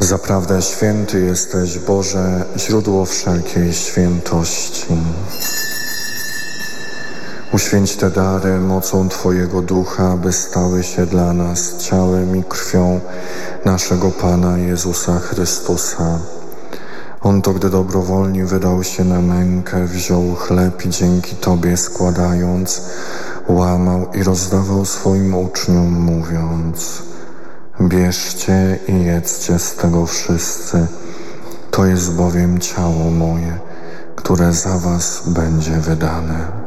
Zaprawdę święty jesteś, Boże, źródło wszelkiej świętości. Uświęć te dary mocą Twojego Ducha, aby stały się dla nas ciałem i krwią naszego Pana Jezusa Chrystusa. On to, gdy dobrowolnie wydał się na mękę, wziął chleb i dzięki Tobie składając, łamał i rozdawał swoim uczniom, mówiąc: bierzcie i jedzcie z tego wszyscy, to jest bowiem ciało moje, które za was będzie wydane.